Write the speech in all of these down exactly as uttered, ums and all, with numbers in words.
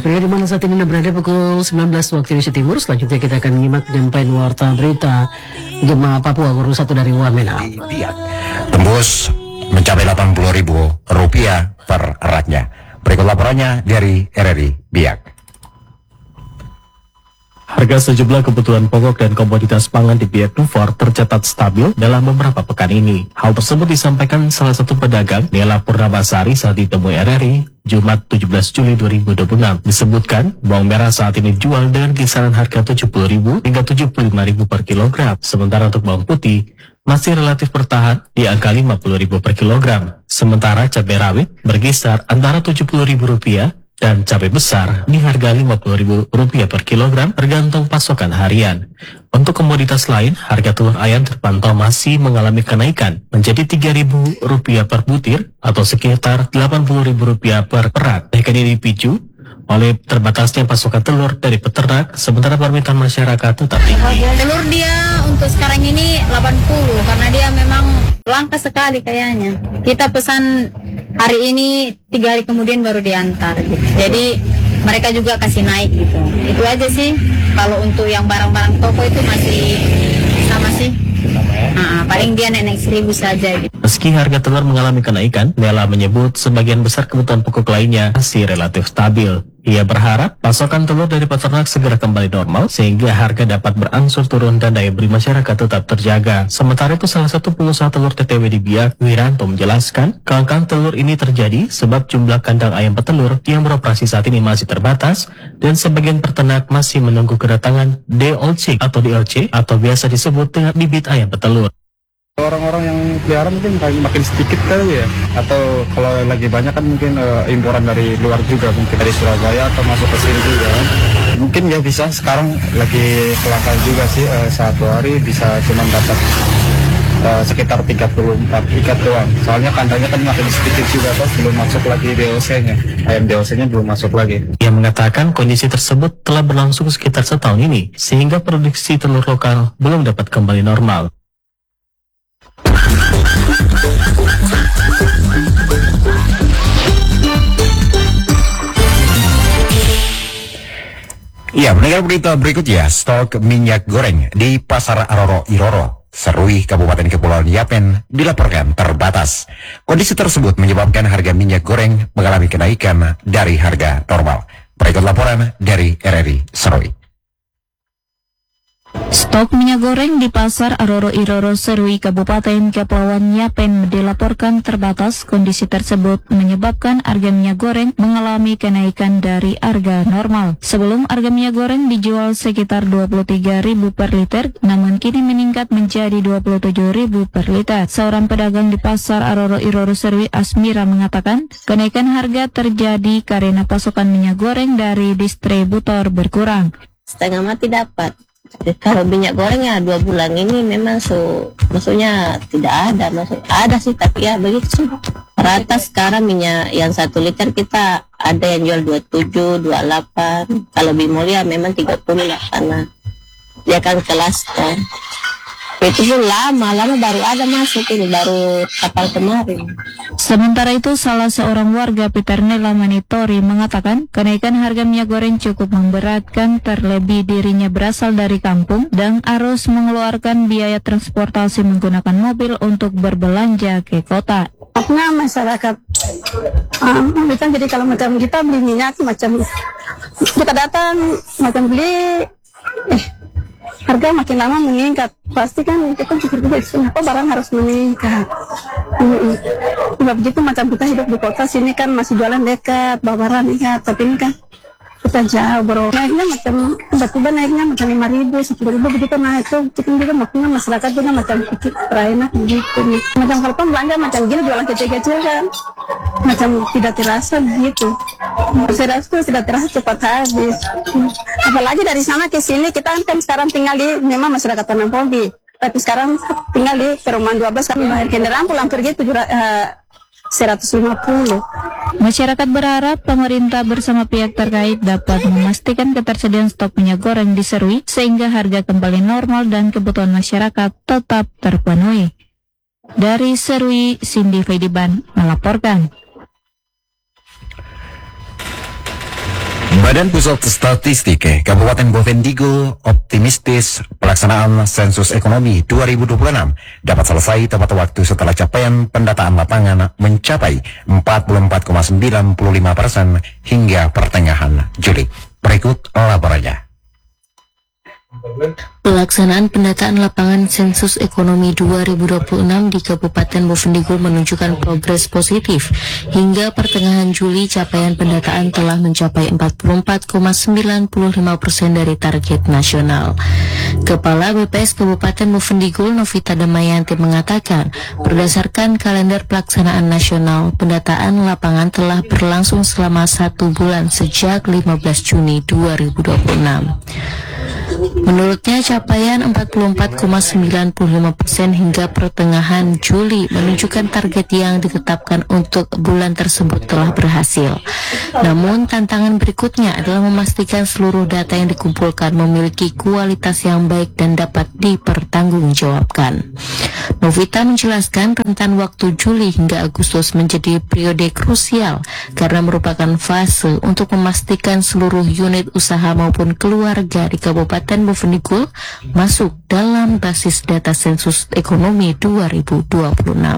pria di mana saat ini Anda berada pukul sembilan belas waktu Indonesia Timur. Selanjutnya kita akan menyimak penyampaian warta berita Gemah Papua Guru satu dari Wamena. Biak tembus mencapai delapan puluh ribu rupiah per raknya. Berikut laporannya dari R R I Biak. Harga sejumlah kebutuhan pokok dan komoditas pangan di Biak Nufor tercatat stabil dalam beberapa pekan ini. Hal tersebut disampaikan salah satu pedagang, Nela Purnamasari, saat ditemui R R I Jumat tujuh belas Juli dua ribu dua puluh enam. Disebutkan, bawang merah saat ini dijual dengan kisaran harga tujuh puluh ribu hingga tujuh puluh lima ribu per kilogram. Sementara untuk bawang putih, masih relatif bertahan di angka lima puluh ribu per kilogram. Sementara cabai rawit berkisar antara tujuh puluh ribu rupiah dan cabai besar di harga lima puluh ribu rupiah per kilogram tergantung pasokan harian. Untuk komoditas lain, harga telur ayam terpantau masih mengalami kenaikan menjadi tiga ribu rupiah per butir atau sekitar delapan puluh ribu rupiah per perak. Kenaikan ini dipicu oleh terbatasnya pasokan telur dari peternak, sementara permintaan masyarakat tetap tinggi. Telur dia untuk sekarang ini delapan puluh karena dia memang langka sekali kayaknya. Kita pesan hari ini, tiga hari kemudian baru diantar gitu. Jadi mereka juga kasih naik gitu. Itu aja sih. Kalau untuk yang barang-barang toko itu masih sama sih. Nah, paling dia naik seribu saja gitu. Meski harga telur mengalami kenaikan, Nela menyebut sebagian besar kebutuhan pokok lainnya masih relatif stabil. Ia berharap pasokan telur dari peternak segera kembali normal sehingga harga dapat berangsur turun dan daya beli masyarakat tetap terjaga. Sementara itu, salah satu pengusaha telur T T W di Biak, Wiranto, menjelaskan kelangkaan telur ini terjadi sebab jumlah kandang ayam petelur yang beroperasi saat ini masih terbatas dan sebagian peternak masih menunggu kedatangan D L C atau D L C atau biasa disebut dengan bibit ayam petelur. Orang-orang yang pelihara mungkin makin sedikit kali ya, atau kalau lagi banyak kan mungkin uh, imporan dari luar juga, mungkin dari Surabaya atau masuk ke sini juga kan. Mungkin ya bisa sekarang lagi kelangkaan juga sih, uh, satu hari bisa cuma dapat uh, sekitar tiga puluh empat ikat doang. Soalnya kandangnya kan makin sedikit juga, terus belum masuk lagi D O C-nya, ayam D O C-nya belum masuk lagi. Ia mengatakan kondisi tersebut telah berlangsung sekitar setahun ini, sehingga produksi telur lokal belum dapat kembali normal. Ya, mendengar berita berikutnya, stok minyak goreng di Pasar Aroro Iroro, Serui, Kabupaten Kepulauan Yapen dilaporkan terbatas. Kondisi tersebut menyebabkan harga minyak goreng mengalami kenaikan dari harga normal. Berikut laporan dari R R I Serui. Stok minyak goreng di Pasar Aroro Iroro Serui Kabupaten Kepulauan Yapen dilaporkan terbatas. Kondisi tersebut menyebabkan harga minyak goreng mengalami kenaikan dari harga normal. Sebelum harga minyak goreng dijual sekitar dua puluh tiga ribu per liter, namun kini meningkat menjadi dua puluh tujuh ribu per liter. Seorang pedagang di Pasar Aroro Iroro Serui, Asmira, mengatakan kenaikan harga terjadi karena pasokan minyak goreng dari distributor berkurang. Setengah mati dapat. Kalau minyak goreng ya dua bulan ini memang so, maksudnya tidak ada, maksud ada sih tapi ya begitu rata. Sekarang minyak yang satu liter kita ada yang jual dua puluh tujuh, dua puluh delapan, kalau Bimol ya memang tiga puluh lah karena dia kan kelas kan. Itu pun lama, lama baru ada masuk ini, baru kapal kemarin. Sementara itu, salah seorang warga Peternela Manitori mengatakan kenaikan harga minyak goreng cukup memberatkan, terlebih dirinya berasal dari kampung dan harus mengeluarkan biaya transportasi menggunakan mobil untuk berbelanja ke kota. Karena masyarakat um, kan jadi kalau macam kita beli minyak macam kita datang macam beli eh harga makin lama meningkat, pasti kan kita pikir-pikir kenapa barang harus meningkat. Mm-hmm. Sebab begitu macam kita hidup di kota sini kan masih jualan dekat, bawa dekat, tapi ini kan kita jauh bro. Naiknya macam tiba-tiba naiknya macam lima ribu, sepuluh ribu begitu naik tuh, kita juga maksudnya masyarakat juga macam pikir enak begitu nih. Macam kalau pun belanja macam gini jualan kecil-kecil kan, macam tidak terasa begitu. Saya rasa tuh tidak terasa cepat habis. Apalagi dari sana ke sini kita kan sekarang tinggal di memang masyarakat Tanah Pompi, tapi sekarang tinggal di perumahan dua belas kan bayar kendaraan pulang pergi tujuh seratus lima puluh. Masyarakat berharap pemerintah bersama pihak terkait dapat memastikan ketersediaan stok minyak goreng di Serui sehingga harga kembali normal dan kebutuhan masyarakat tetap terpenuhi. Dari Serui, Cindy Fediban melaporkan. Baik. Badan Pusat Statistik Kabupaten Bovendigul optimistis pelaksanaan sensus ekonomi dua ribu dua puluh enam dapat selesai tepat waktu setelah capaian pendataan lapangan mencapai empat puluh empat koma sembilan lima persen hingga pertengahan Juli. Berikut laporannya. Pelaksanaan pendataan lapangan sensus ekonomi dua ribu dua puluh enam di Kabupaten Bovendigul menunjukkan progres positif. Hingga pertengahan Juli, capaian pendataan telah mencapai empat puluh empat koma sembilan lima persen dari target nasional. Kepala B P S Kabupaten Bovendigul, Novita Damayanti, mengatakan, berdasarkan kalender pelaksanaan nasional, pendataan lapangan telah berlangsung selama satu bulan sejak lima belas Juni dua ribu dua puluh enam. Menurutnya, capaian empat puluh empat koma sembilan lima persen hingga pertengahan Juli menunjukkan target yang ditetapkan untuk bulan tersebut telah berhasil. Namun, tantangan berikutnya adalah memastikan seluruh data yang dikumpulkan memiliki kualitas yang baik dan dapat dipertanggungjawabkan. Novita menjelaskan rentan waktu Juli hingga Agustus menjadi periode krusial karena merupakan fase untuk memastikan seluruh unit usaha maupun keluarga di Kabupaten Bovendigul masuk dalam basis data sensus ekonomi dua ribu dua puluh enam.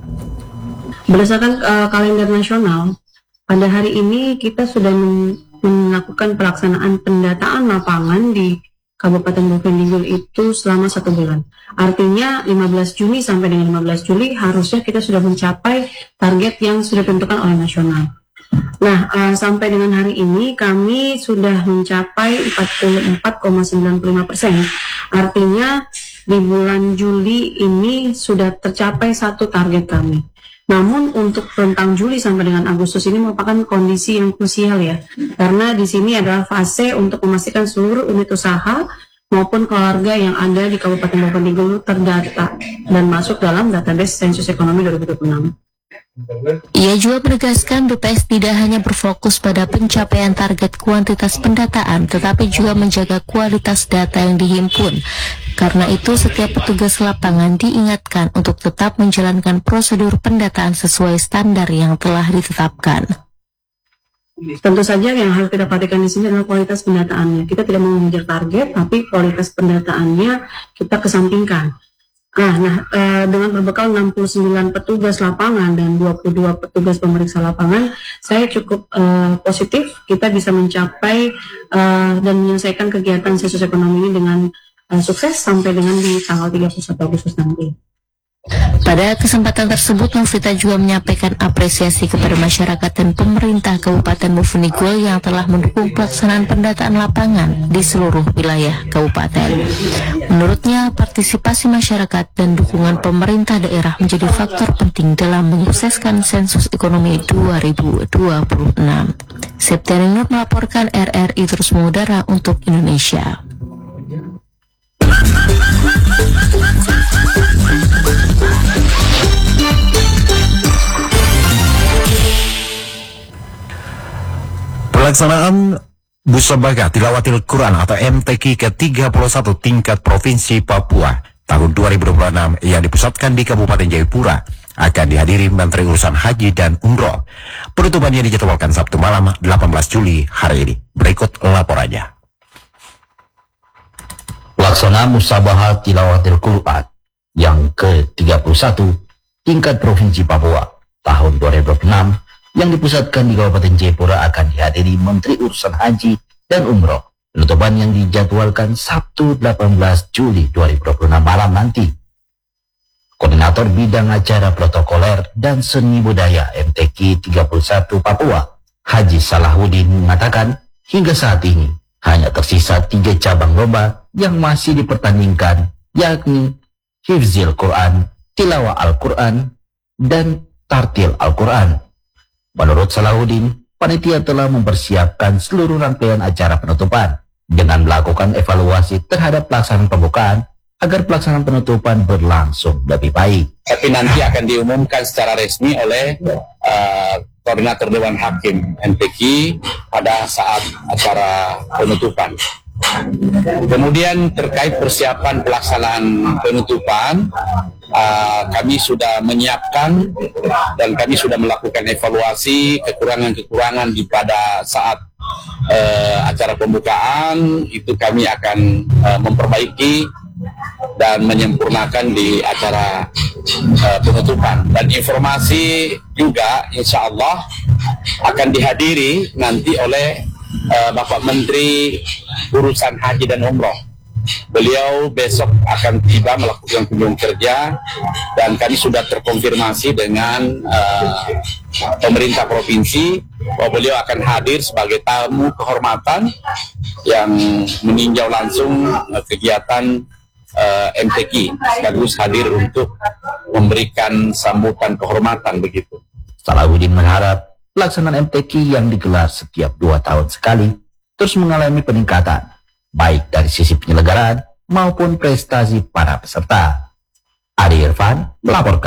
Berdasarkan uh, kalender nasional, pada hari ini kita sudah men melakukan pelaksanaan pendataan lapangan di Kabupaten Bovendigul itu selama satu bulan. Artinya lima belas Juni sampai dengan lima belas Juli harusnya kita sudah mencapai target yang sudah ditentukan oleh nasional. Nah, uh, sampai dengan hari ini kami sudah mencapai empat puluh empat koma sembilan lima persen. Artinya di bulan Juli ini sudah tercapai satu target kami. Namun untuk rentang Juli sampai dengan Agustus ini merupakan kondisi yang krusial ya. Karena di sini adalah fase untuk memastikan seluruh unit usaha maupun keluarga yang ada di Kabupaten Bovendigul terdata dan masuk dalam database sensus ekonomi dua ribu dua puluh enam. Ia juga menegaskan B P S tidak hanya berfokus pada pencapaian target kuantitas pendataan, tetapi juga menjaga kualitas data yang dihimpun. Karena itu, setiap petugas lapangan diingatkan untuk tetap menjalankan prosedur pendataan sesuai standar yang telah ditetapkan. Tentu saja yang harus kita perhatikan di sini adalah kualitas pendataannya. Kita tidak mau mengejar target, tapi kualitas pendataannya kita kesampingkan. Nah, nah e, dengan berbekal enam puluh sembilan petugas lapangan dan dua puluh dua petugas pemeriksa lapangan, saya cukup e, positif kita bisa mencapai e, dan menyelesaikan kegiatan sensus ekonomi ini dengan e, sukses sampai dengan di tanggal tiga puluh satu Agustus nanti. Pada kesempatan tersebut, Novita juga menyampaikan apresiasi kepada masyarakat dan pemerintah Kabupaten Bovendigul yang telah mendukung pelaksanaan pendataan lapangan di seluruh wilayah kabupaten. Menurutnya, partisipasi masyarakat dan dukungan pemerintah daerah menjadi faktor penting dalam menyukseskan sensus ekonomi dua ribu dua puluh enam. Septiani Nur melaporkan R R I terus mengudara untuk Indonesia. Pelaksanaan Musabaqah Tilawatil Quran atau M T Q ke tiga puluh satu tingkat Provinsi Papua tahun dua ribu dua puluh enam yang dipusatkan di Kabupaten Jayapura akan dihadiri Menteri Urusan Haji dan Umroh. Penutupannya dijadwalkan Sabtu malam delapan belas Juli hari ini. Berikut laporannya. Pelaksanaan Musabaqah Tilawatil Quran yang ke tiga puluh satu tingkat Provinsi Papua tahun dua ribu dua puluh enam yang dipusatkan di Kabupaten Jayapura akan dihadiri Menteri Urusan Haji dan Umroh. Penutupan yang dijadwalkan Sabtu delapan belas Juli dua ribu dua puluh enam malam nanti. Koordinator Bidang Acara Protokoler dan Seni Budaya M T Q tiga puluh satu Papua, Haji Salahuddin, mengatakan hingga saat ini hanya tersisa tiga cabang lomba yang masih dipertandingkan, yakni Hifzil Quran, Tilawah Al-Quran, dan Tartil Al-Quran. Menurut Salahuddin, panitia telah mempersiapkan seluruh rangkaian acara penutupan dengan melakukan evaluasi terhadap pelaksanaan pembukaan agar pelaksanaan penutupan berlangsung lebih baik. Tapi nanti akan diumumkan secara resmi oleh uh, Koordinator Dewan Hakim M T Q pada saat acara penutupan. Kemudian terkait persiapan pelaksanaan penutupan, uh, kami sudah menyiapkan dan kami sudah melakukan evaluasi kekurangan-kekurangan di pada saat eh, acara pembukaan itu kami akan eh, memperbaiki dan menyempurnakan di acara uh, penutupan. Dan informasi juga insya Allah akan dihadiri nanti oleh uh, Bapak Menteri Urusan Haji dan Umroh. Beliau besok akan tiba melakukan kunjungan kerja dan kami sudah terkonfirmasi dengan uh, pemerintah provinsi bahwa beliau akan hadir sebagai tamu kehormatan yang meninjau langsung uh, kegiatan Uh, M T Q, sekaligus hadir untuk memberikan sambutan kehormatan begitu. Salahuddin berharap pelaksanaan M T Q yang digelar setiap dua tahun sekali terus mengalami peningkatan, baik dari sisi penyelenggaraan maupun prestasi para peserta. Adi Irfan melaporkan.